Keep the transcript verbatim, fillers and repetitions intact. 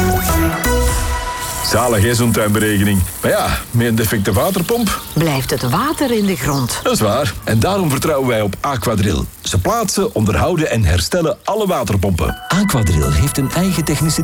Zalig, hè, zo'n tuinberekening. Maar ja, met een defecte waterpomp... Blijft het water in de grond. Dat is waar. En daarom vertrouwen wij op Aquadrill. Ze plaatsen, onderhouden en herstellen alle waterpompen. Aquadrill heeft een eigen technische